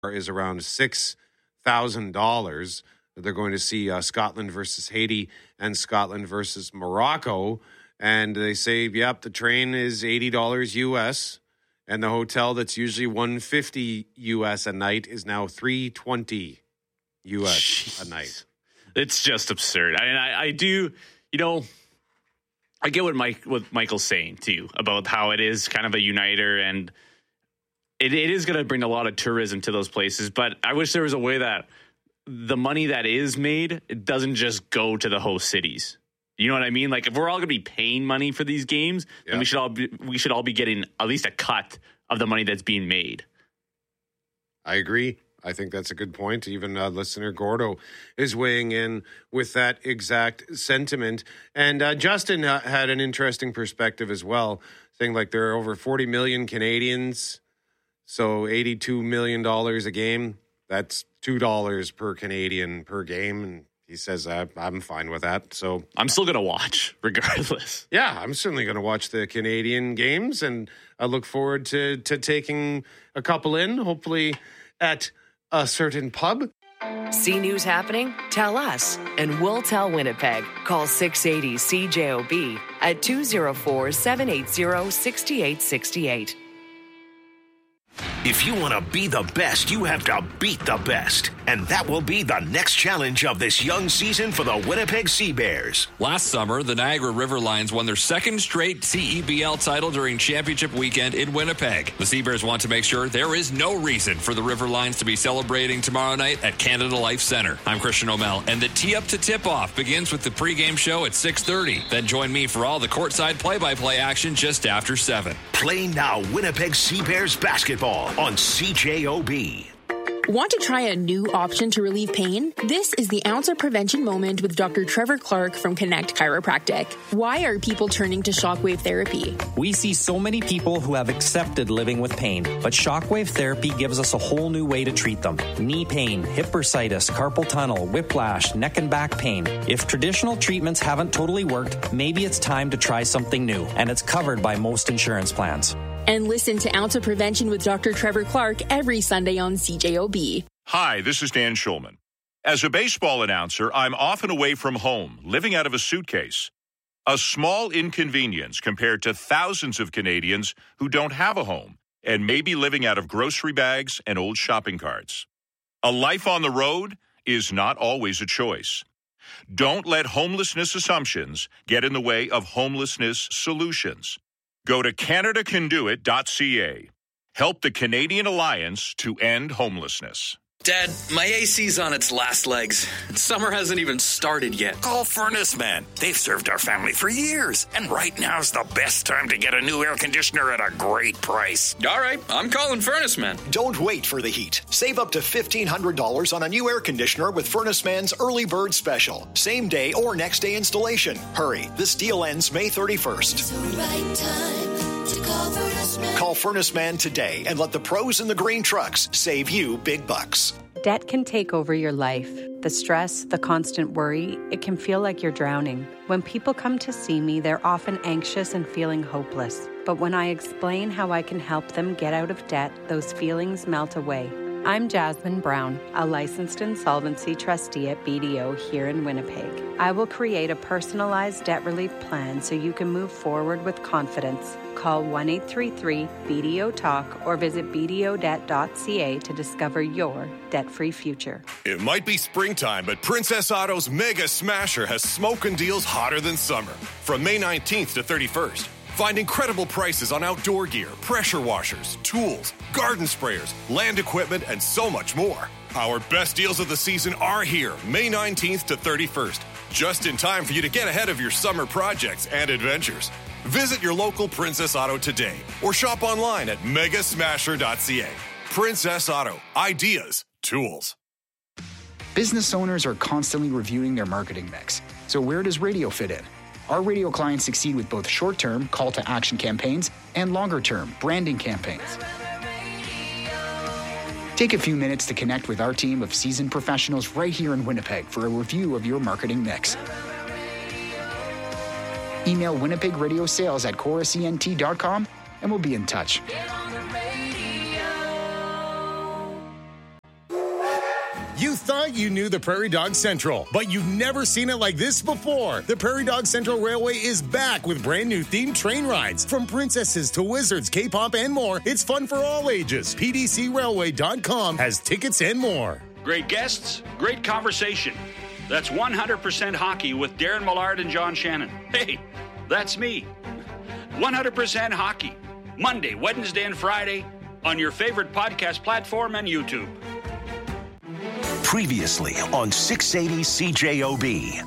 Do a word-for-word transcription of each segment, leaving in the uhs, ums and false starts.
is around six thousand dollars. They're going to see uh, Scotland versus Haiti and Scotland versus Morocco. And they say, yep, the train is eighty dollars U S, and the hotel that's usually one hundred fifty dollars U S a night is now three hundred twenty dollars U S Jeez. a night. It's just absurd. I mean, I, I do, you know, I get what Mike, what Michael's saying too about how it is kind of a uniter, and it, it is going to bring a lot of tourism to those places. But I wish there was a way that the money that is made, it doesn't just go to the host cities. You know what I mean? Like, if we're all going to be paying money for these games, yeah. then we should all be, we should all be getting at least a cut of the money that's being made. I agree. I think that's a good point. Even uh, listener Gordo is weighing in with that exact sentiment. And uh, Justin uh, had an interesting perspective as well, saying like there are over forty million Canadians, so eighty-two million dollars a game. That's two dollars per Canadian per game. And he says, uh, I'm fine with that. So I'm still going to watch regardless. Yeah, I'm certainly going to watch the Canadian games, and I look forward to, to taking a couple in, hopefully at a certain pub. See news happening? Tell us, and we'll tell Winnipeg. Call six eighty C J O B at two oh four, seven eight zero, six eight six eight. If you want to be the best, you have to beat the best. And that will be the next challenge of this young season for the Winnipeg Sea Bears. Last summer, the Niagara River Lions won their second straight C E B L title during championship weekend in Winnipeg. The Sea Bears want to make sure there is no reason for the River Lions to be celebrating tomorrow night at Canada Life Center. I'm Christian O'Mell, and the tee up to tip-off begins with the pregame show at six thirty. Then join me for all the courtside play-by-play action just after seven. Play now Winnipeg Sea Bears basketball on C J O B. Want to try a new option to relieve pain? This is the Ounce of Prevention Moment with Doctor Trevor Clark from Connect Chiropractic. Why are people turning to shockwave therapy? We see so many people who have accepted living with pain, but shockwave therapy gives us a whole new way to treat them. Knee pain, hip bursitis, carpal tunnel, whiplash, neck and back pain. If traditional treatments haven't totally worked, maybe it's time to try something new, and it's covered by most insurance plans. And listen to Ounce of Prevention with Doctor Trevor Clark every Sunday on C J O B. Hi, this is Dan Schulman. As a baseball announcer, I'm often away from home, living out of a suitcase. A small inconvenience compared to thousands of Canadians who don't have a home and may be living out of grocery bags and old shopping carts. A life on the road is not always a choice. Don't let homelessness assumptions get in the way of homelessness solutions. Go to Canada Can Do It dot C A. Help the Canadian Alliance to End Homelessness. Dad, my A C's on its last legs. Summer hasn't even started yet. Call Furnace Man. They've served our family for years. And right now's the best time to get a new air conditioner at a great price. All right, I'm calling Furnace Man. Don't wait for the heat. Save up to fifteen hundred dollars on a new air conditioner with Furnace Man's Early Bird Special. Same day or next day installation. Hurry, this deal ends May thirty-first. It's the right time to call Furnace Man. Call Furnace Man today and let the pros in the green trucks save you big bucks. Debt can take over your life. The stress, the constant worry, it can feel like you're drowning. When people come to see me, they're often anxious and feeling hopeless. But when I explain how I can help them get out of debt, those feelings melt away. I'm Jasmine Brown, a licensed insolvency trustee at B D O here in Winnipeg. I will create a personalized debt relief plan so you can move forward with confidence. Call one eight three three B D O talk or visit B D O debt dot C A to discover your debt-free future. It might be springtime, but Princess Auto's Mega Smasher has smoking deals hotter than summer. From May nineteenth to thirty-first. Find incredible prices on outdoor gear, pressure washers, tools, garden sprayers, land equipment, and so much more. Our best deals of the season are here, May nineteenth to thirty-first, just in time for you to get ahead of your summer projects and adventures. Visit your local Princess Auto today or shop online at mega smasher dot C A. Princess Auto. Ideas. Tools. Business owners are constantly reviewing their marketing mix. So where does radio fit in? Our radio clients succeed with both short-term call-to-action campaigns and longer-term branding campaigns. Take a few minutes to connect with our team of seasoned professionals right here in Winnipeg for a review of your marketing mix. Email Winnipeg Radio Sales at chorus E N T dot com and we'll be in touch. You thought you knew the Prairie Dog Central, but you've never seen it like this before. The Prairie Dog Central Railway is back with brand new themed train rides. From princesses to wizards, K-pop, and more, it's fun for all ages. P D C railway dot com has tickets and more. Great guests, great conversation. That's one hundred percent Hockey with Darren Millard and John Shannon. Hey, that's me. one hundred percent Hockey, Monday, Wednesday, and Friday on your favorite podcast platform and YouTube. Previously on six eighty C J O B.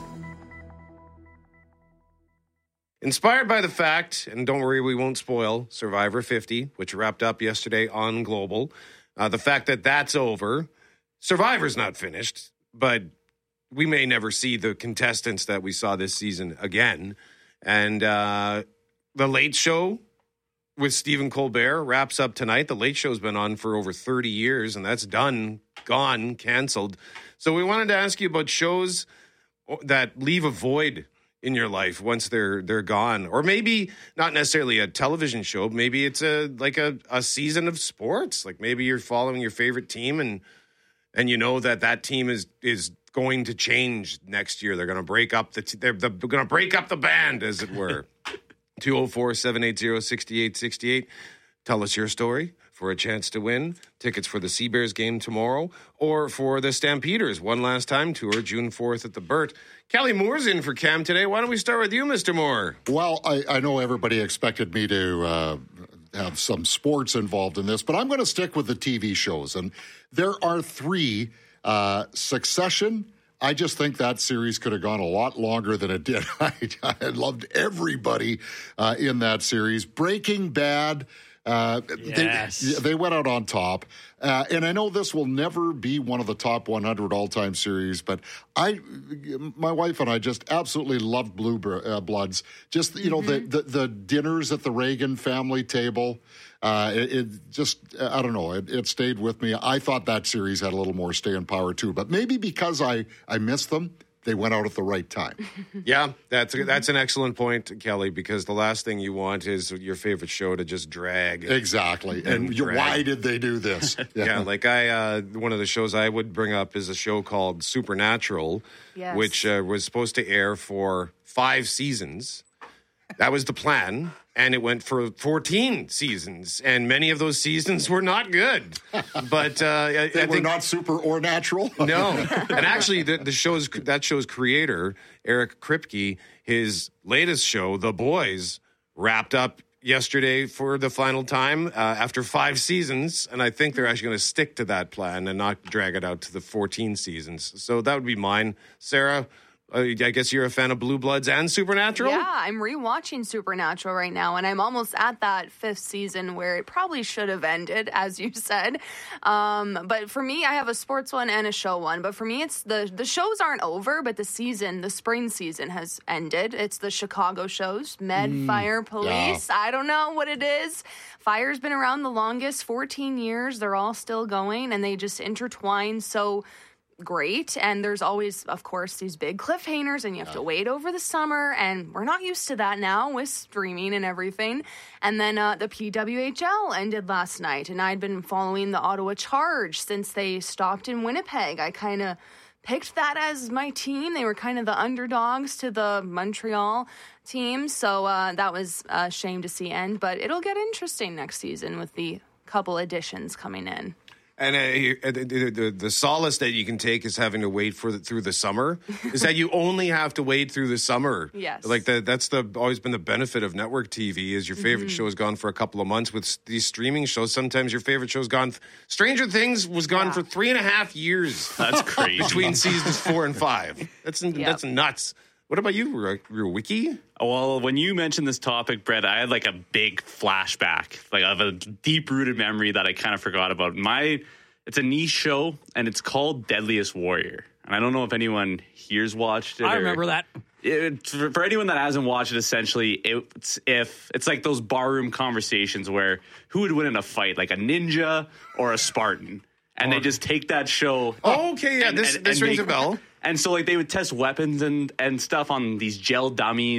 Inspired by the fact, and don't worry, we won't spoil, Survivor fifty, which wrapped up yesterday on Global. Uh, the fact that that's over. Survivor's not finished, but we may never see the contestants that we saw this season again. And uh, The Late Show with Stephen Colbert wraps up tonight. The Late Show's been on for over thirty years, and that's done, gone, canceled. So we wanted to ask you about shows that leave a void in your life once they're they're gone, or maybe not necessarily a television show. Maybe it's a like a, a season of sports. Like maybe you're following your favorite team, and and you know that that team is is going to change next year. They're going to break up the t- they're, they're going to break up the band, as it were. two oh four, seven eight zero, six eight six eight. Tell us your story for a chance to win tickets for the Sea Bears game tomorrow, or for the Stampeders One Last Time tour June fourth at the Burt. Kelly Moore's in for Cam today. Why don't we start with you, Mister Moore? Well, I, I know everybody expected me to uh, have some sports involved in this, but I'm going to stick with the T V shows. And there are three. Uh, Succession, I just think that series could have gone a lot longer than it did. I, I loved everybody uh, in that series. Breaking Bad, uh, yes. they, they went out on top. Uh, and I know this will never be one of the top one hundred all-time series, but I, my wife and I just absolutely loved Blue uh, Bloods. Just, you know, mm-hmm. the, the, the dinners at the Reagan family table. Uh, it, it just, I don't know, it, it stayed with me. I thought that series had a little more staying power too, but maybe because I, I missed them, they went out at the right time. Yeah, that's that's an excellent point, Kelly, because the last thing you want is your favorite show to just drag. Exactly. And, and drag. Why did they do this? Yeah, yeah like I, uh, one of the shows I would bring up is a show called Supernatural, yes. which uh, was supposed to air for five seasons. That was the plan. And it went for fourteen seasons, and many of those seasons were not good. But uh, I, they I were think, not super or natural. No, and actually, the, the show's that show's creator, Eric Kripke, his latest show, The Boys, wrapped up yesterday for the final time uh, after five seasons, and I think they're actually going to stick to that plan and not drag it out to the fourteen seasons. So that would be mine, Sarah. Uh, I guess you're a fan of Blue Bloods and Supernatural? Yeah, I'm rewatching Supernatural right now, and I'm almost at that fifth season where it probably should have ended, as you said. Um, but for me, I have a sports one and a show one. But for me, it's the, the shows aren't over, but the season, the spring season has ended. It's the Chicago shows, Med, mm, Fire, Police. Yeah. I don't know what it is. Fire's been around the longest, fourteen years. They're all still going, and they just intertwine so great. And there's always, of course, these big cliffhangers, and you have yeah. to wait over the summer, and we're not used to that now with streaming and everything. And then uh, the P W H L ended last night, and I'd been following the Ottawa Charge since they stopped in Winnipeg. I kind of picked that as my team. They were kind of the underdogs to the Montreal team, so uh, that was a shame to see end, but it'll get interesting next season with the couple additions coming in. And uh, the, the, the solace that you can take is having to wait for the, through the summer is that you only have to wait through the summer. Yes. Like the, that's the always been the benefit of network T V is your favorite mm-hmm. show is gone for a couple of months. With these streaming shows, sometimes your favorite show's gone. Stranger Things was gone yeah. for three and a half years. That's crazy. Between seasons four and five. That's yep. that's nuts. What about you, Wiki? Well, when you mentioned this topic, Brett, I had like a big flashback, like of a deep-rooted memory that I kind of forgot about. My, it's a niche show, and it's called Deadliest Warrior. And I don't know if anyone here's watched it. I or, remember that. It, for, for anyone that hasn't watched it, essentially, it's if it's like those barroom conversations where who would win in a fight, like a ninja or a Spartan, and or, they just take that show. Oh, okay, yeah, and, this, and, this and rings make, a bell. And so, like, they would test weapons and, and stuff on these gel dummies.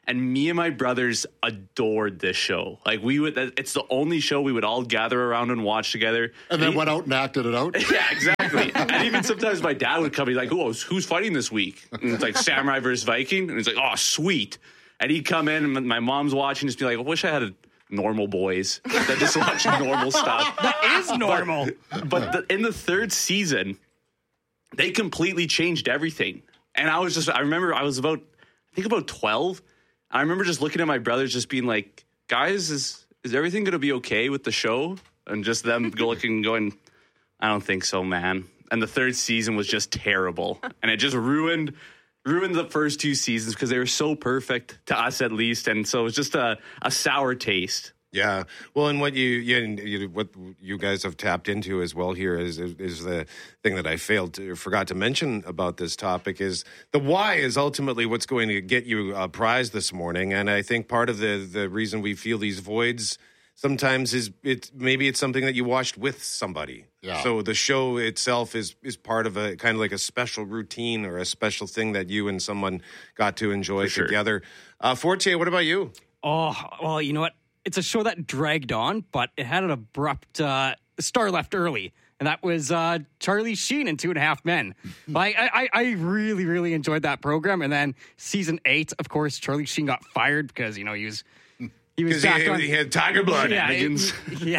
And me and my brothers adored this show. Like we would, it's the only show we would all gather around and watch together. And then went out and acted it out. Yeah, exactly. And even sometimes my dad would come, he's like, "Oh, who's fighting this week?" And it's like Samurai versus Viking. And he's like, "Oh, sweet." And he'd come in and my mom's watching, just be like, "I wish I had a normal boys that just watch normal stuff." That is normal. But, but the, in the third season, they completely changed everything. And I was just, I remember I was about, I think about twelve. I remember just looking at my brothers just being like, "Guys, is is everything going to be okay with the show?" And just them go looking and going, "I don't think so, man." And the third season was just terrible. And it just ruined ruined the first two seasons because they were so perfect, to us at least. And so it was just a, a sour taste. Yeah, well, and what you, you, you what you guys have tapped into as well here is is the thing that I failed to forgot to mention about this topic is the why is ultimately what's going to get you a prize this morning, and I think part of the the reason we feel these voids sometimes is it maybe it's something that you watched with somebody. Yeah. So the show itself is is part of a kind of like a special routine or a special thing that you and someone got to enjoy For sure. together. Uh, Forte, what about you? Oh, well, you know what? It's a show that dragged on, but it had an abrupt uh, star left early. And that was uh, Charlie Sheen in Two and a Half Men. Like, I, I, I really, really enjoyed that program. And then season eight, of course, Charlie Sheen got fired because, you know, he was he was back he, on. he had tiger blood. Yeah, Higgins. yeah,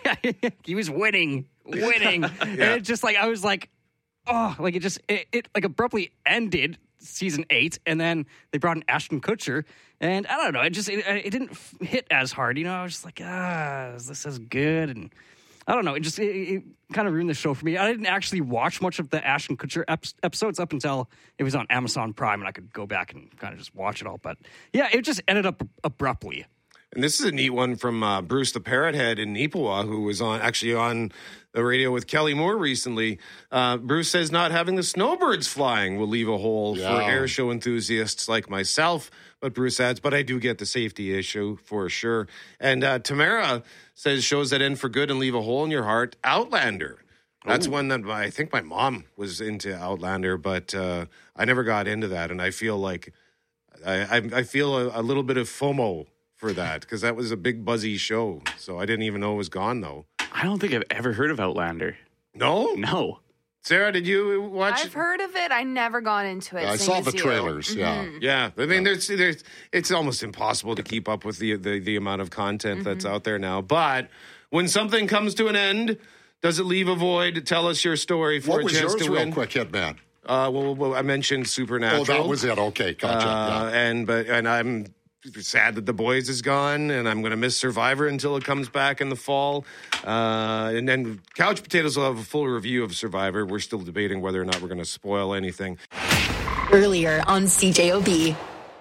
he was winning, winning. Yeah. And it just like I was like, oh, like it just it, it like abruptly ended season eight, and then they brought in Ashton Kutcher, and I don't know, it just it, it didn't f- hit as hard. You know, I was just like, ah, is this as good? And I don't know, it just it, it kind of ruined the show for me. I didn't actually watch much of the Ashton Kutcher ep- episodes up until it was on Amazon Prime, and I could go back and kind of just watch it all. But yeah, it just ended up abruptly. And this is a neat one from uh, Bruce the Parrot Head in Neepawa, who was on actually on the radio with Kelly Moore recently. Uh, Bruce says not having the snowbirds flying will leave a hole Yeah. for air show enthusiasts like myself. But Bruce adds, but I do get the safety issue for sure. And uh, Tamara says shows that end for good and leave a hole in your heart. Outlander. That's Ooh. one that I think my mom was into Outlander, but uh, I never got into that. And I feel like I, I, I feel a, a little bit of FOMO for that because that was a big buzzy show. So I didn't even know it was gone though. I don't think I've ever heard of Outlander. No? No. Sarah, did you watch? I've heard of it. I never got into it. I same saw as the you. trailers, yeah. Mhm. Yeah, I mean, there's, there's, it's almost impossible to keep up with the the, the amount of content Mm-hmm. that's out there now. But when something comes to an end, does it leave a void? Tell us your story for What a was chance yours, to real win. quick, Hitman? Uh, well, well, I mentioned Supernatural. Oh, that was it. Okay, gotcha. Uh, yeah. And but and I'm sad that The Boys is gone, and I'm going to miss Survivor until it comes back in the fall. Uh, and then Couch Potatoes will have a full review of Survivor. We're still debating whether or not we're going to spoil anything. Earlier on C J O B.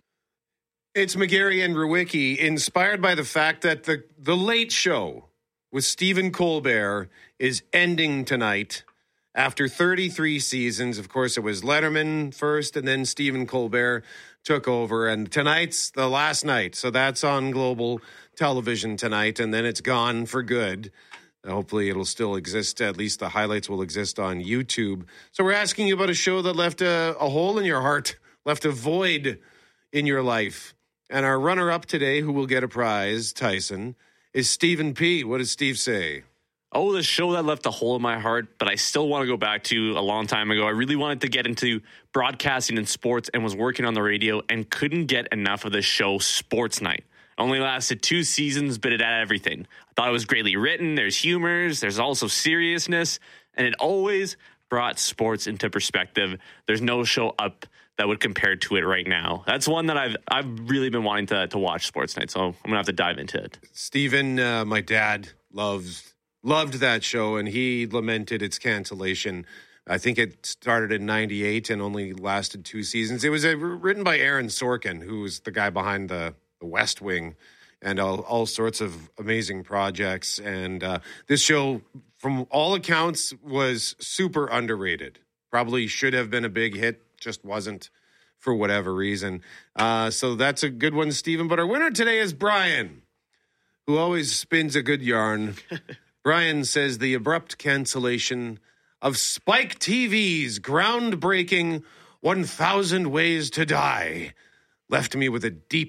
It's McGarry and Rewicki, inspired by the fact that the, the Late Show with Stephen Colbert is ending tonight. After thirty-three seasons, of course, it was Letterman first, and then Stephen Colbert took over. And tonight's the last night, so that's on Global Television tonight, and then it's gone for good. Hopefully it'll still exist. At least the highlights will exist on YouTube. So we're asking you about a show that left a, a hole in your heart, left a void in your life. And our runner-up today, who will get a prize, Tyson, is Stephen P. What does Steve say? Oh, the show that left a hole in my heart, but I still want to go back to a long time ago. I really wanted to get into broadcasting and sports and was working on the radio and couldn't get enough of the show Sports Night. Only lasted two seasons, but it had everything. I thought it was greatly written. There's humors. There's also seriousness. And it always brought sports into perspective. There's no show up that would compare to it right now. That's one that I've I've really been wanting to, to watch Sports Night, so I'm going to have to dive into it. Stephen, uh, my dad, loves loved that show, and he lamented its cancellation. I think it started in ninety-eight and only lasted two seasons. It was uh, written by Aaron Sorkin, who was the guy behind the, the West Wing and all, all sorts of amazing projects. And uh, this show, from all accounts, was super underrated. Probably should have been a big hit, just wasn't for whatever reason. Uh, so that's a good one, Stephen. But our winner today is Brian, who always spins a good yarn. Brian says the abrupt cancellation of Spike T V's groundbreaking one thousand Ways to Die left me with a deep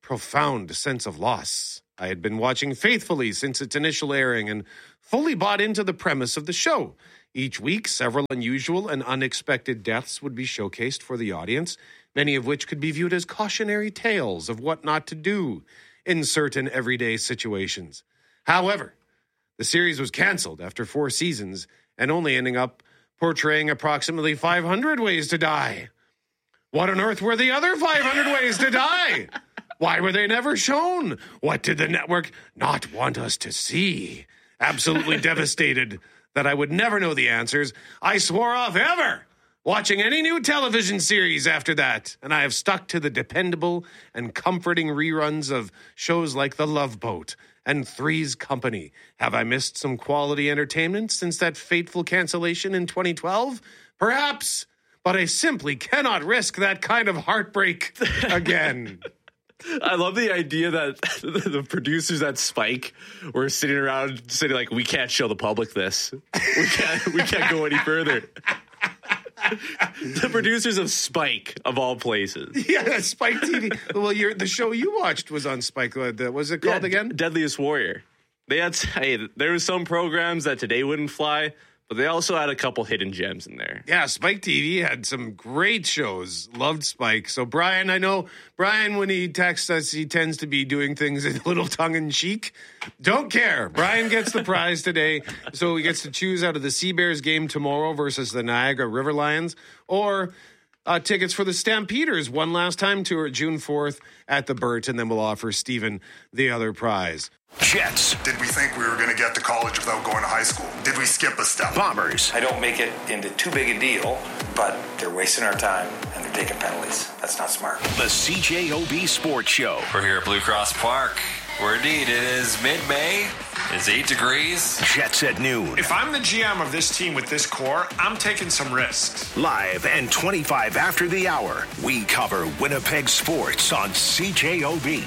profound sense of loss. I had been watching faithfully since its initial airing and fully bought into the premise of the show. Each week, several unusual and unexpected deaths would be showcased for the audience, many of which could be viewed as cautionary tales of what not to do in certain everyday situations. However, the series was canceled after four seasons and only ending up portraying approximately five hundred ways to die. What on earth were the other five hundred ways to die? Why were they never shown? What did the network not want us to see? Absolutely devastated that I would never know the answers, I swore off ever watching any new television series after that, and I have stuck to the dependable and comforting reruns of shows like The Love Boat and Three's Company. Have I missed some quality entertainment since that fateful cancellation in twenty twelve? Perhaps, but I simply cannot risk that kind of heartbreak again. I love the idea that the producers at Spike were sitting around saying, like, we can't show the public this. We can't, we can't go any further. The producers of Spike, of all places. Yeah, Spike T V. Well, you're, the show you watched was on Spike. What was it called yeah, again? Deadliest Warrior. They had, hey, there were some programs that today wouldn't fly, but they also had a couple hidden gems in there. Yeah, Spike T V had some great shows. Loved Spike. So, Brian, I know, Brian, when he texts us, he tends to be doing things a little tongue-in-cheek. Don't care. Brian gets the prize today. So he gets to choose out of the Sea Bears game tomorrow versus the Niagara River Lions, or uh, tickets for the Stampeders one last time tour June fourth at the Burt, and then we'll offer Stephen the other prize. Jets. Did we think we were going to get to college without going to high school? Did we skip a step? Bombers. I don't make it into too big a deal, but they're wasting our time and they're taking penalties. That's not smart. The C J O B Sports Show. We're here at Blue Cross Park, where indeed it is mid-May. It's eight degrees. Jets at noon. If I'm the G M of this team with this core, I'm taking some risks. Live and twenty-five after the hour, we cover Winnipeg sports on C J O B.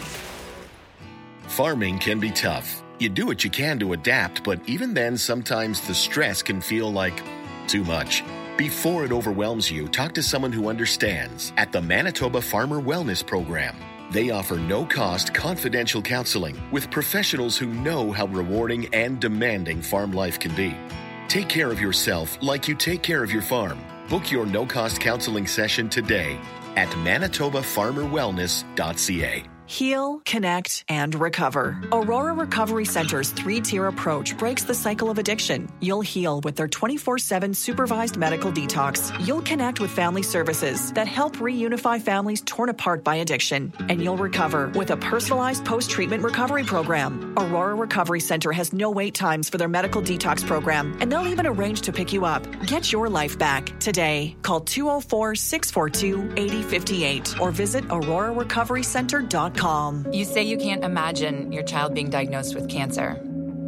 Farming can be tough. You do what you can to adapt, but even then, sometimes the stress can feel like too much. Before it overwhelms you, talk to someone who understands at the Manitoba Farmer Wellness Program. They offer no-cost, confidential counseling with professionals who know how rewarding and demanding farm life can be. Take care of yourself like you take care of your farm. Book your no-cost counseling session today at manitoba farmer wellness dot c a. Heal, connect, and recover. Aurora Recovery Center's three-tier approach breaks the cycle of addiction. You'll heal with their twenty-four seven supervised medical detox. You'll connect with family services that help reunify families torn apart by addiction. And you'll recover with a personalized post-treatment recovery program. Aurora Recovery Center has no wait times for their medical detox program, and they'll even arrange to pick you up. Get your life back today. Call two oh four, six four two, eight oh five eight or visit aurora recovery center dot com. You say you can't imagine your child being diagnosed with cancer,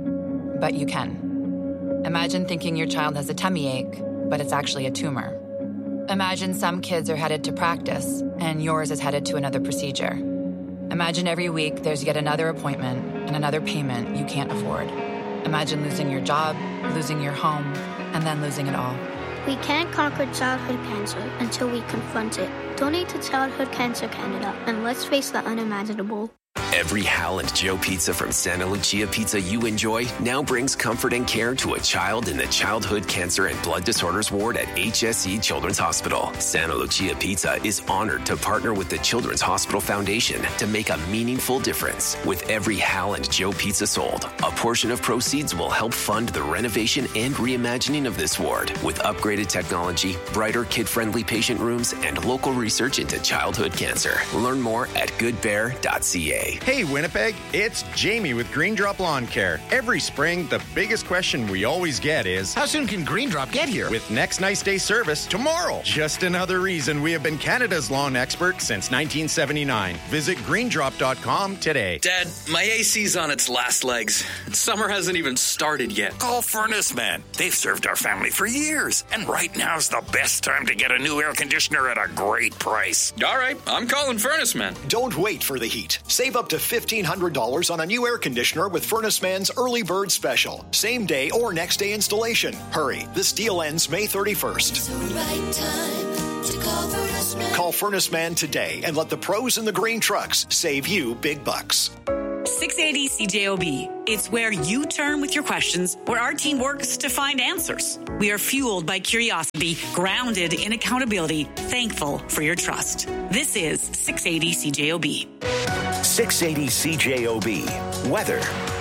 but you can. Imagine thinking your child has a tummy ache, but it's actually a tumor. Imagine some kids are headed to practice, and yours is headed to another procedure. Imagine every week there's yet another appointment and another payment you can't afford. Imagine losing your job, losing your home, and then losing it all. We can't conquer childhood cancer until we confront it. Donate to Childhood Cancer Canada, and let's face the unimaginable. Every Hal and Joe pizza from Santa Lucia Pizza you enjoy now brings comfort and care to a child in the Childhood Cancer and Blood Disorders Ward at H S C Children's Hospital. Santa Lucia Pizza is honored to partner with the Children's Hospital Foundation to make a meaningful difference. With every Hal and Joe pizza sold, a portion of proceeds will help fund the renovation and reimagining of this ward with upgraded technology, brighter kid-friendly patient rooms, and local research into childhood cancer. Learn more at good bear dot c a. Hey Winnipeg, it's Jamie with Green Drop Lawn Care. Every spring, the biggest question we always get is, how soon can Green Drop get here? With next nice day service tomorrow. Just another reason we have been Canada's lawn expert since nineteen seventy-nine. Visit green drop dot com today. Dad, my A C's on its last legs. Summer hasn't even started yet. Call Furnace Man. They've served our family for years. And right now's the best time to get a new air conditioner at a great price. All right, I'm calling Furnace Man. Don't wait for the heat. Save up to fifteen hundred dollars on a new air conditioner with Furnace Man's Early Bird Special. Same day or next day installation. Hurry, this deal ends May thirty-first. It's the right time to call Furnace Man. Call Furnace Man today and let the pros in the green trucks save you big bucks. six eighty C J O B. It's where you turn with your questions, where our team works to find answers. We are fueled by curiosity, grounded in accountability, thankful for your trust. This is six eighty C J O B. six eighty C J O B. Weather.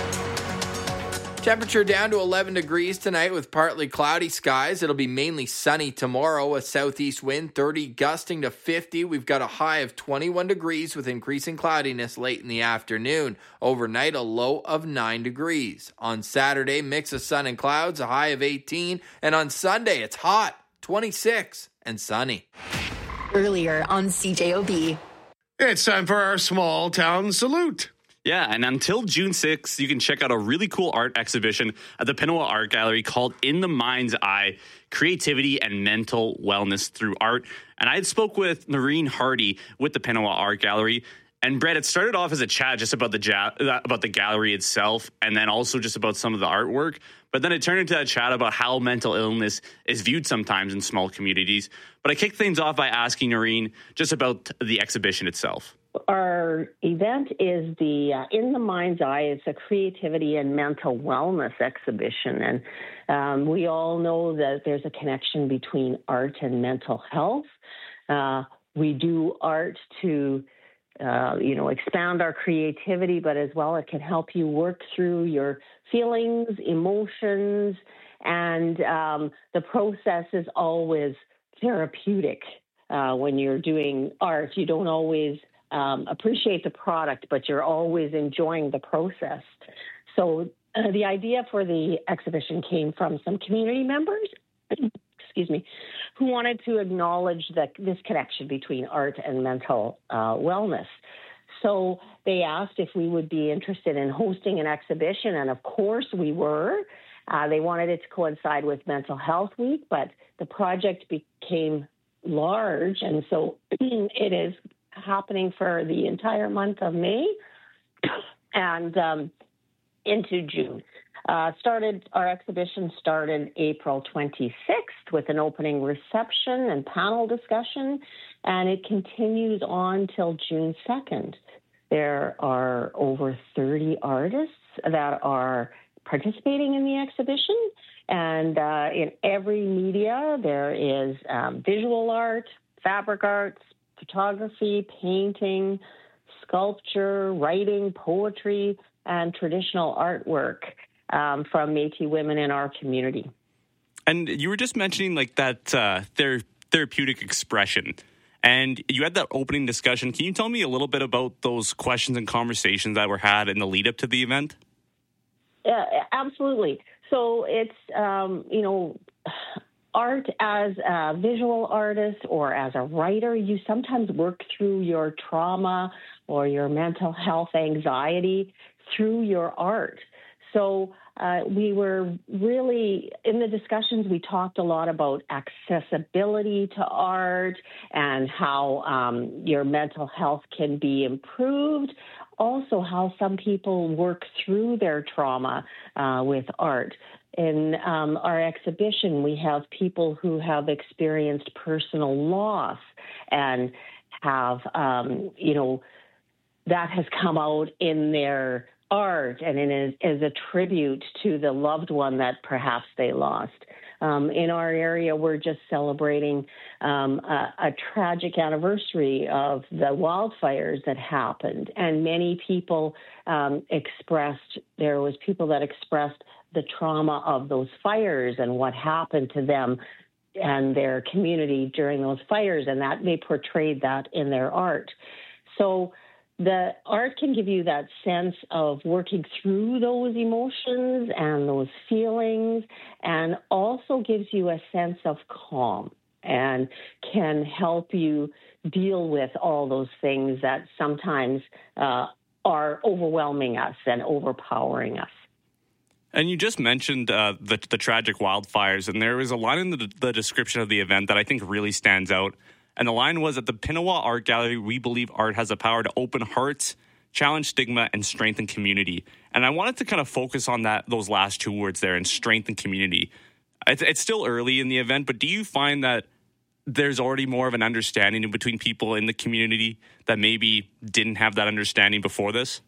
Temperature down to eleven degrees tonight with partly cloudy skies. It'll be mainly sunny tomorrow. A southeast wind, thirty gusting to fifty. We've got a high of twenty-one degrees with increasing cloudiness late in the afternoon. Overnight, a low of nine degrees. On Saturday, mix of sun and clouds, a high of eighteen. And on Sunday, it's hot, twenty-six and sunny. Earlier on C J O B. It's time for our small town salute. Yeah, and until June sixth, you can check out a really cool art exhibition at the Pinawa Art Gallery called In the Mind's Eye, Creativity and Mental Wellness Through Art. And I had spoke with Noreen Hardy with the Pinawa Art Gallery. And Brett, it started off as a chat just about the ja- about the gallery itself, and then also just about some of the artwork. But then it turned into a chat about how mental illness is viewed sometimes in small communities. But I kicked things off by asking Noreen just about the exhibition itself. Our event is the uh, In the Mind's Eye. It's a creativity and mental wellness exhibition. And um, we all know that there's a connection between art and mental health. Uh, we do art to, uh, you know, expand our creativity, but as well it can help you work through your feelings, emotions, and um, the process is always therapeutic. Uh, when you're doing art, you don't always Um, appreciate the product, but you're always enjoying the process. So uh, the idea for the exhibition came from some community members, excuse me, who wanted to acknowledge that this connection between art and mental uh, wellness. So they asked if we would be interested in hosting an exhibition, and of course we were. Uh, they wanted it to coincide with Mental Health Week, but the project became large, and so it is happening for the entire month of May and um, into June. Uh, started our exhibition started April twenty-sixth with an opening reception and panel discussion, and it continues on till June second. There are over thirty artists that are participating in the exhibition, and uh, in every media there is um, visual art, fabric arts, photography, painting, sculpture, writing, poetry, and traditional artwork um, from Métis women in our community. And you were just mentioning like that uh, their therapeutic expression, and you had that opening discussion. Can you tell me a little bit about those questions and conversations that were had in the lead up to the event? Yeah, absolutely. So it's, um, you know, art as a visual artist or as a writer, you sometimes work through your trauma or your mental health anxiety through your art. So uh, we were really, in the discussions, we talked a lot about accessibility to art and how um, your mental health can be improved. Also, how some people work through their trauma uh, with art. In um, our exhibition, we have people who have experienced personal loss and have, um, you know, that has come out in their art and in a, as a tribute to the loved one that perhaps they lost. Um, in our area, we're just celebrating um, a, a tragic anniversary of the wildfires that happened, and many people um, expressed, there was people that expressed the trauma of those fires and what happened to them and their community during those fires, and that they portrayed that in their art. So the art can give you that sense of working through those emotions and those feelings, and also gives you a sense of calm and can help you deal with all those things that sometimes uh, are overwhelming us and overpowering us. And you just mentioned uh, the, the tragic wildfires, and there was a line in the, the description of the event that I think really stands out. And the line was, at the Pinawa Art Gallery, we believe art has the power to open hearts, challenge stigma, and strengthen community. And I wanted to kind of focus on that those last two words there, and strengthen community. It's, it's still early in the event, but do you find that there's already more of an understanding between people in the community that maybe didn't have that understanding before this?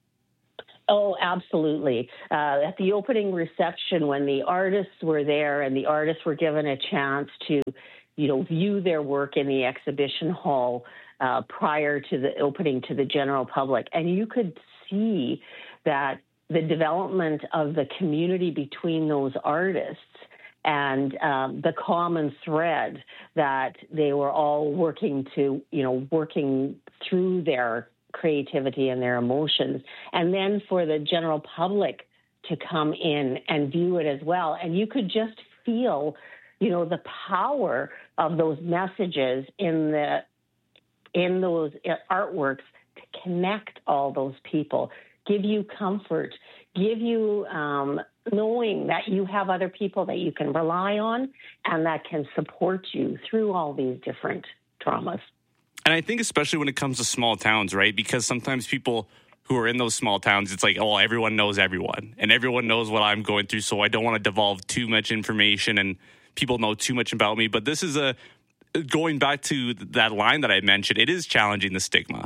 Oh, absolutely. Uh, at the opening reception, when the artists were there and the artists were given a chance to, you know, view their work in the exhibition hall uh, prior to the opening to the general public, and you could see that the development of the community between those artists and um, the common thread that they were all working to, you know, working through their creativity and their emotions, and then for the general public to come in and view it as well. And you could just feel, you know, the power of those messages in the in those artworks to connect all those people, give you comfort, give you um, knowing that you have other people that you can rely on and that can support you through all these different traumas. And I think especially when it comes to small towns, right? Because sometimes people who are in those small towns, it's like, oh, everyone knows everyone and everyone knows what I'm going through. So I don't want to devolve too much information and people know too much about me. But this is a, going back to that line that I mentioned, it is challenging the stigma.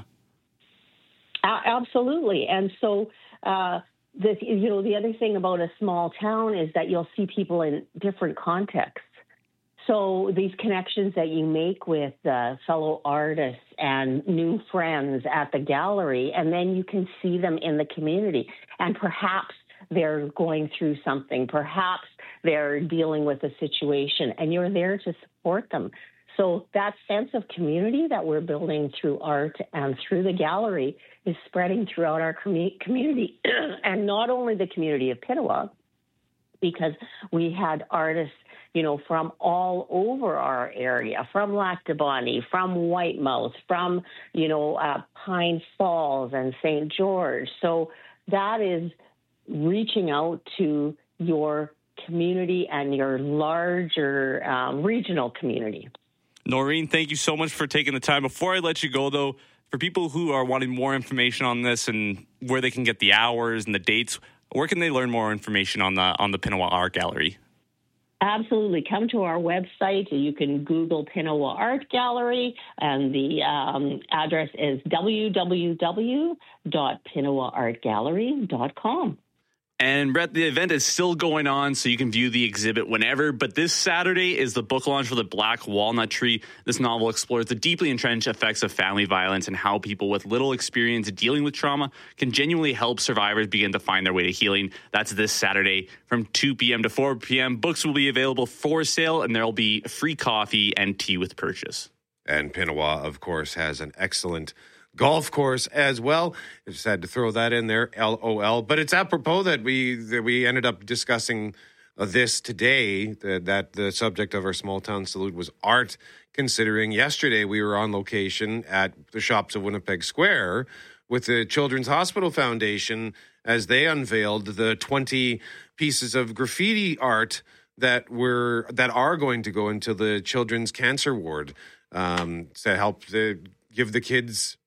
Uh, absolutely. And so, uh, the, you know, the other thing about a small town is that you'll see people in different contexts. So these connections that you make with uh, fellow artists and new friends at the gallery, and then you can see them in the community. And perhaps they're going through something. Perhaps they're dealing with a situation, and you're there to support them. So that sense of community that we're building through art and through the gallery is spreading throughout our com- community, and not only the community of Pinawa, because we had artists, you know, from all over our area, from Lac du Bonny, from Whitemouth, from, you know, uh, Pine Falls and Saint George. So that is reaching out to your community and your larger um, regional community. Noreen, thank you so much for taking the time. Before I let you go, though, for people who are wanting more information on this and where they can get the hours and the dates, where can they learn more information on the on the Pinawa Art Gallery? Absolutely. Come to our website. You can Google Pinawa Art Gallery, and the um, address is w w w dot pinawa art gallery dot com. And Brett, the event is still going on, so you can view the exhibit whenever. But this Saturday is the book launch for The Black Walnut Tree. This novel explores the deeply entrenched effects of family violence and how people with little experience dealing with trauma can genuinely help survivors begin to find their way to healing. That's this Saturday from two p.m. to four p.m. Books will be available for sale, and there will be free coffee and tea with purchase. And Pinawa, of course, has an excellent golf course as well. I just had to throw that in there, L O L. But it's apropos that we that we ended up discussing uh, this today, that, that the subject of our small town salute was art, considering yesterday we were on location at the Shops of Winnipeg Square with the Children's Hospital Foundation as they unveiled the twenty pieces of graffiti art that were that are going to go into the Children's Cancer Ward um, to help the, give the kids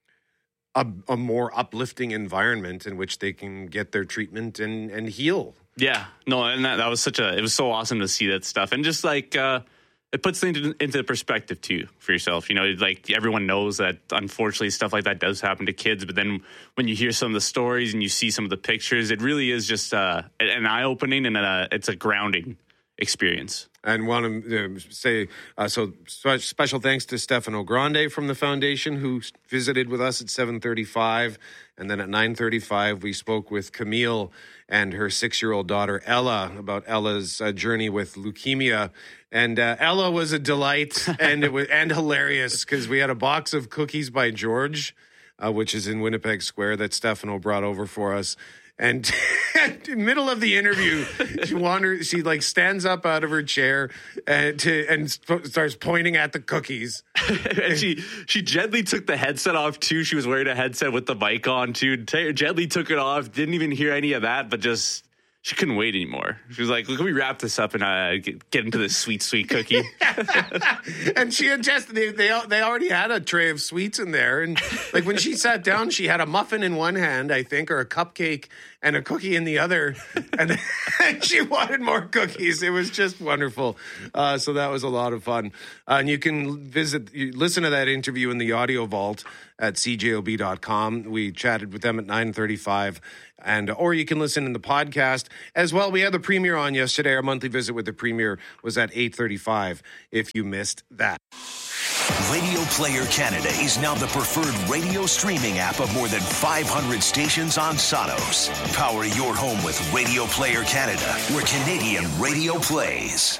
A, a more uplifting environment in which they can get their treatment and, and heal. Yeah, no, and that, that was such a, it was so awesome to see that stuff. And just like, uh, it puts things into perspective too for yourself. You know, like everyone knows that unfortunately stuff like that does happen to kids. But then when you hear some of the stories and you see some of the pictures, it really is just uh, an eye-opening and a, it's a grounding experience. And want to say, uh, so special thanks to Stefano Grande from the foundation, who visited with us at seven thirty-five. And then at nine thirty-five, we spoke with Camille and her six-year-old daughter, Ella, about Ella's uh, journey with leukemia. And uh, Ella was a delight and it was and hilarious because we had a box of cookies by George, uh, which is in Winnipeg Square, that Stefano brought over for us. And in the middle of the interview, she wanders, she like stands up out of her chair and, to, and starts pointing at the cookies. And she she gently took the headset off too. She was wearing a headset with the mic on too. T- gently took it off. Didn't even hear any of that, but just she couldn't wait anymore. She was like, "Can we wrap this up and uh, get, get into this sweet, sweet cookie?" And she had just they, they they already had a tray of sweets in there, and like when she sat down, she had a muffin in one hand, I think, or a cupcake, and a cookie in the other, and she wanted more cookies. It was just wonderful. Uh, so that was a lot of fun, uh, and you can visit, you listen to that interview in the audio vault at c j o b dot com. We chatted with them at nine thirty-five. And or you can listen in the podcast as well. We had the premiere on yesterday. Our monthly visit with the premiere was at eight thirty-five if you missed that. Radio Player Canada is now the preferred radio streaming app of more than five hundred stations on Sonos. Power your home with Radio Player Canada, where Canadian radio plays.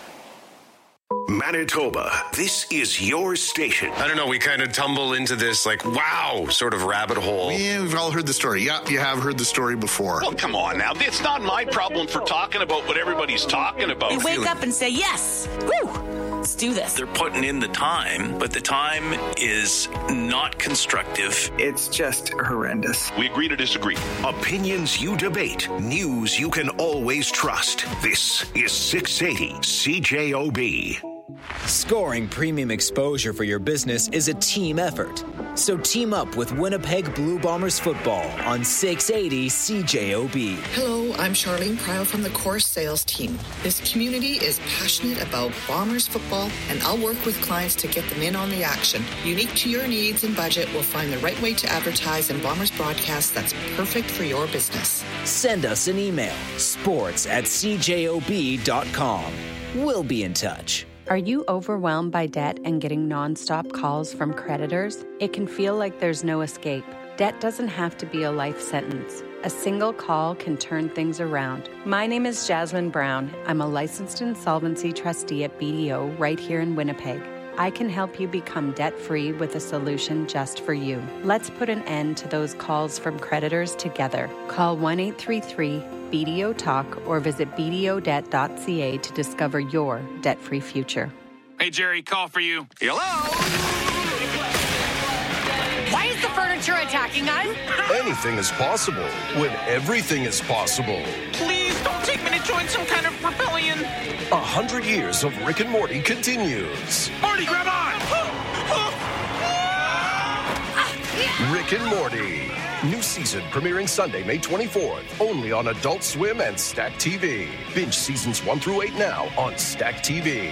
Manitoba, this is your station. I don't know, we kind of tumble into this, like, wow, sort of rabbit hole. Yeah, we've all heard the story. Yeah, you have heard the story before. Well, come on now. It's not my problem for talking about what everybody's talking about. We wake up and say, yes, woo, let's do this. They're putting in the time, but the time is not constructive. It's just horrendous. We agree to disagree. Opinions you debate, news you can always trust. This is six eighty C J O B. Scoring premium exposure for your business is a team effort. So team up with Winnipeg Blue Bombers football on six eighty C J O B. Hello, I'm Charlene Pryle from the course sales team. This community is passionate about Bombers football, and I'll work with clients to get them in on the action. Unique to your needs and budget, we'll find the right way to advertise in Bombers broadcasts that's perfect for your business. Send us an email, sports at c j o b dot com. We'll be in touch. Are you overwhelmed by debt and getting nonstop calls from creditors? It can feel like there's no escape. Debt doesn't have to be a life sentence. A single call can turn things around. My name is Jasmine Brown. I'm a licensed insolvency trustee at B D O right here in Winnipeg. I can help you become debt-free with a solution just for you. Let's put an end to those calls from creditors together. Call one eight three three B D O talk or visit b d o debt dot c a to discover your debt-free future. Hey, Jerry, call for you. Hello? Why is the furniture attacking us? Anything is possible when everything is possible. Please don't take me to join some kind of rebellion. A hundred years of Rick and Morty continues. Marty, grab on! Rick and Morty. New season premiering Sunday, May twenty-fourth. Only on Adult Swim and Stack T V. Binge seasons one through eight now on Stack T V.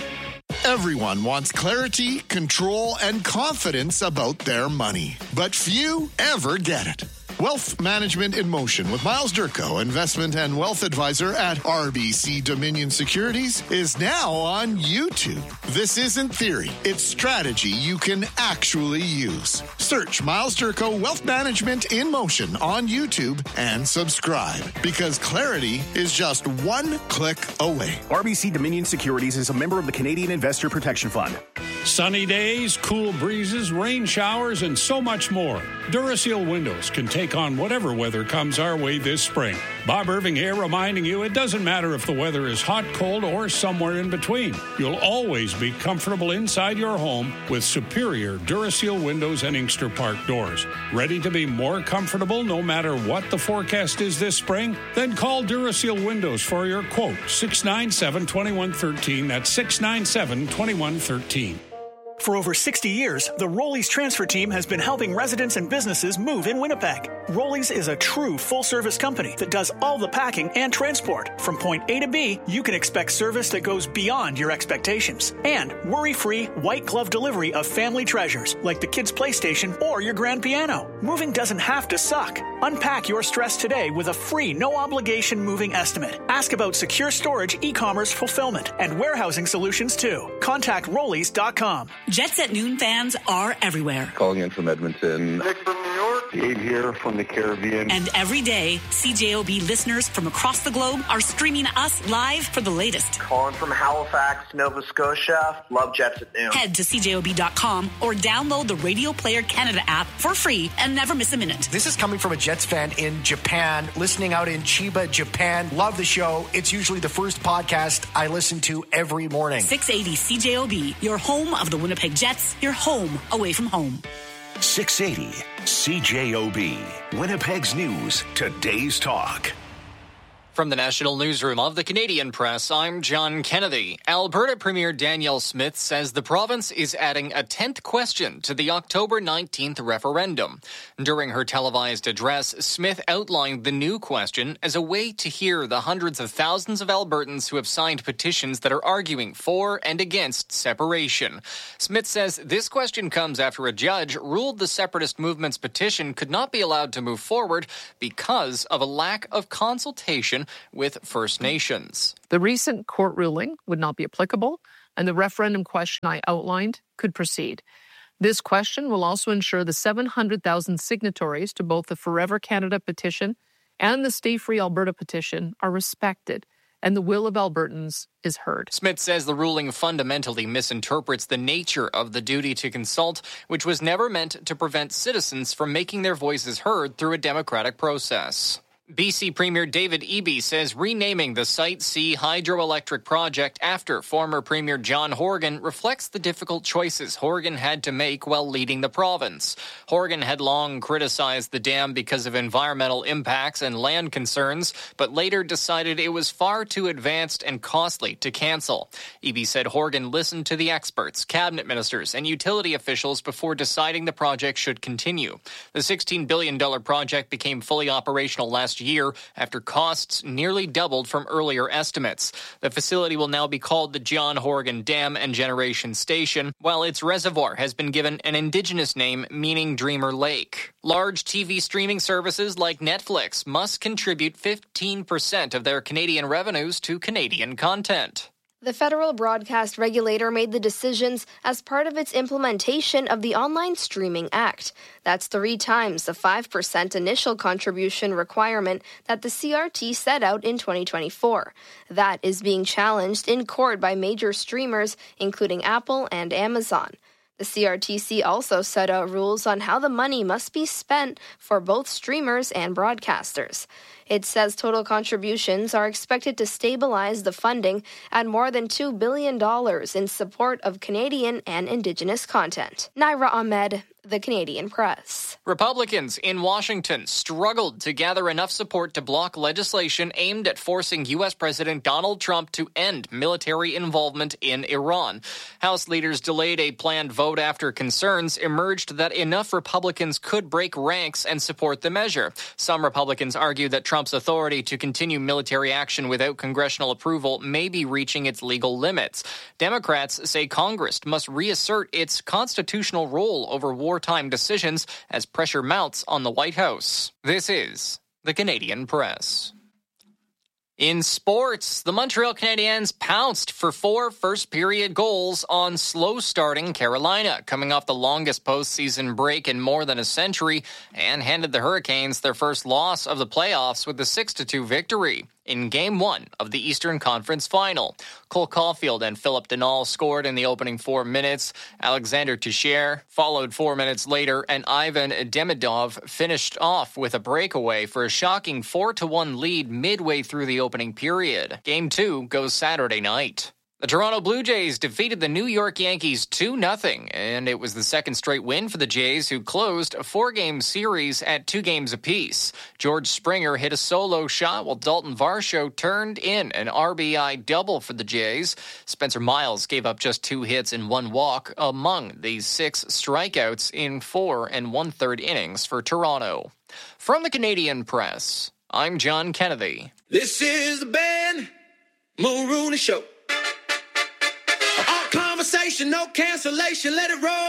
Everyone wants clarity, control, and confidence about their money, but few ever get it. Wealth Management in Motion with Miles Durko, investment and wealth advisor at R B C Dominion Securities, is now on YouTube. This isn't theory, it's strategy you can actually use. Search Miles Durko Wealth Management in Motion on YouTube and subscribe, because clarity is just one click away. R B C Dominion Securities is a member of the Canadian Investor Protection Fund. Sunny days, cool breezes, rain showers, and so much more. Duraseal Windows can take on whatever weather comes our way this spring. Bob Irving here reminding you it doesn't matter if the weather is hot, cold, or somewhere in between. You'll always be comfortable inside your home with superior Duraseal windows and Inkster Park doors. Ready to be more comfortable no matter what the forecast is this spring? Then call Duraseal Windows for your quote, six nine seven, two one one three. That's six nine seven, two one one three. For over sixty years, the Rollies transfer team has been helping residents and businesses move in Winnipeg. Rollies is a true full-service company that does all the packing and transport. From point A to B, you can expect service that goes beyond your expectations. And worry-free, white-glove delivery of family treasures, like the kids' PlayStation or your grand piano. Moving doesn't have to suck. Unpack your stress today with a free, no-obligation moving estimate. Ask about secure storage, e-commerce fulfillment, and warehousing solutions, too. Contact Rollies dot com. Jets at Noon fans are everywhere. Calling in from Edmonton. Nick from New York. Dave here from the Caribbean. And every day, C J O B listeners from across the globe are streaming us live for the latest. Calling from Halifax, Nova Scotia. Love Jets at Noon. Head to c j o b dot com or download the Radio Player Canada app for free and never miss a minute. This is coming from a Jets fan in Japan, listening out in Chiba, Japan. Love the show. It's usually the first podcast I listen to every morning. six eighty C J O B, your home of the Winnipeg Jets, your home away from home. six eighty C J O B, Winnipeg's news, today's talk. From the National Newsroom of the Canadian Press, I'm John Kennedy. Alberta Premier Danielle Smith says the province is adding a tenth question to the October nineteenth referendum. During her televised address, Smith outlined the new question as a way to hear the hundreds of thousands of Albertans who have signed petitions that are arguing for and against separation. Smith says this question comes after a judge ruled the separatist movement's petition could not be allowed to move forward because of a lack of consultation with First Nations. The recent court ruling would not be applicable, and the referendum question I outlined could proceed. This question will also ensure the seven hundred thousand signatories to both the Forever Canada petition and the Stay Free Alberta petition are respected, and the will of Albertans is heard. Smith says the ruling fundamentally misinterprets the nature of the duty to consult, which was never meant to prevent citizens from making their voices heard through a democratic process. B C Premier David Eby says renaming the Site C hydroelectric project after former Premier John Horgan reflects the difficult choices Horgan had to make while leading the province. Horgan had long criticized the dam because of environmental impacts and land concerns, but later decided it was far too advanced and costly to cancel. Eby said Horgan listened to the experts, cabinet ministers, and utility officials before deciding the project should continue. The sixteen billion dollars project became fully operational last year after costs nearly doubled from earlier estimates. The facility will now be called the John Horgan Dam and Generation Station, while its reservoir has been given an Indigenous name meaning Dreamer Lake. Large T V streaming services like Netflix must contribute fifteen percent of their Canadian revenues to Canadian content. The federal broadcast regulator made the decisions as part of its implementation of the Online Streaming Act. That's three times the five percent initial contribution requirement that the C R T set out in twenty twenty-four. That is being challenged in court by major streamers, including Apple and Amazon. The C R T C also set out rules on how the money must be spent for both streamers and broadcasters. It says total contributions are expected to stabilize the funding at more than two billion dollars in support of Canadian and Indigenous content. Naira Ahmed, The Canadian Press. Republicans in Washington struggled to gather enough support to block legislation aimed at forcing U S President Donald Trump to end military involvement in Iran. House leaders delayed a planned vote after concerns emerged that enough Republicans could break ranks and support the measure. Some Republicans argue that Trump's authority to continue military action without congressional approval may be reaching its legal limits. Democrats say Congress must reassert its constitutional role over wartime decisions as pressure mounts on the White House. This is the Canadian Press. In sports, the Montreal Canadiens pounced for four first-period goals on slow-starting Carolina, coming off the longest postseason break in more than a century, and handed the Hurricanes their first loss of the playoffs with a six to two victory in Game one of the Eastern Conference Final. Cole Caulfield and Philip Denault scored in the opening four minutes. Alexander Teixeira followed four minutes later, and Ivan Demidov finished off with a breakaway for a shocking four to one lead midway through the opening period. Game two goes Saturday night. The Toronto Blue Jays defeated the New York Yankees two nothing, and it was the second straight win for the Jays, who closed a four-game series at two games apiece. George Springer hit a solo shot, while Dalton Varsho turned in an R B I double for the Jays. Spencer Miles gave up just two hits and one walk among these six strikeouts in four and one-third innings for Toronto. From the Canadian Press, I'm John Kennedy. This is the Ben Mulrooney Show. Conversation, no cancellation, let it roll.